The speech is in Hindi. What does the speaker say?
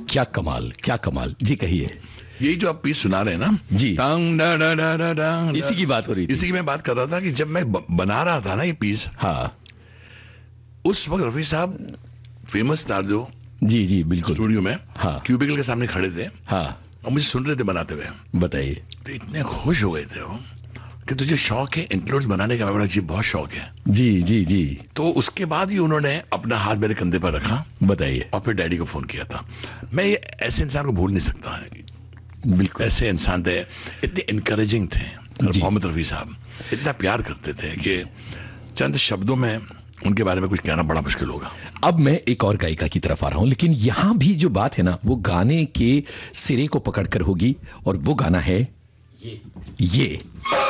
क्या कमाल, क्या कमाल। जी कहिए। यही जो आप पीस सुना रहे हैं ना जी, टांग डा डा डा डा डा, इसी की बात हो रही थी। इसी की मैं बात कर रहा था कि जब मैं बना रहा था ना ये पीस, हाँ, उस वक्त रफी साहब फेमस स्टार जो जी जी बिल्कुल स्टूडियो में हाँ क्यूबिकल के सामने खड़े थे हाँ, और मुझे सुन रहे थे बनाते हुए, बताइए। तो इतने खुश हो गए थे वो कि तुझे शौक है इंट्रोज बनाने का। मैं बोला जी बहुत शौक है। जी जी जी, तो उसके बाद ही उन्होंने अपना हाथ मेरे कंधे पर रखा, बताइए। और फिर डैडी को फोन किया था। मैं ये ऐसे इंसान को भूल नहीं सकता है, बिल्कुल ऐसे इंसान थे, इतने इनकरेजिंग थे। जी। मोहम्मद रफी साहब इतना प्यार करते थे कि चंद शब्दों में उनके बारे में कुछ कहना बड़ा मुश्किल होगा। अब मैं एक और गायिका की तरफ आ रहा हूं, लेकिन यहां भी जो बात है ना वो गाने के सिरे को पकड़कर होगी, और वो गाना है ये।